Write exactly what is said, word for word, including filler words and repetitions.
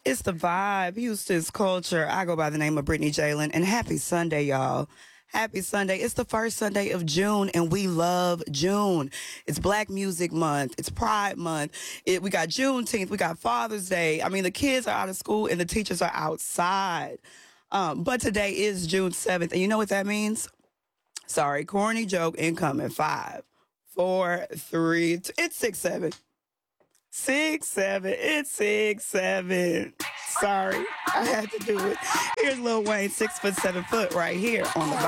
It's the vibe, Houston's culture. I go by the name of Brittany Jalen, and happy Sunday, y'all. Happy Sunday. It's the first Sunday of June, and we love June. It's Black Music Month. It's Pride Month. It, we got Juneteenth. We got Father's Day. I mean, the kids are out of school, and the teachers are outside. Um, but today is June seventh, and you know what that means? Sorry, corny joke incoming. Five, four, three, two, it's six, seven. Six, seven. It's six, seven. Sorry, I had to do it. Here's Lil Wayne, six foot, seven foot, right here on the